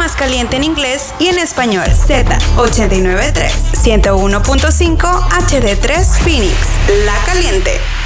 más caliente en inglés y en español. Z89.3, 101.5 HD3 Phoenix, La Caliente.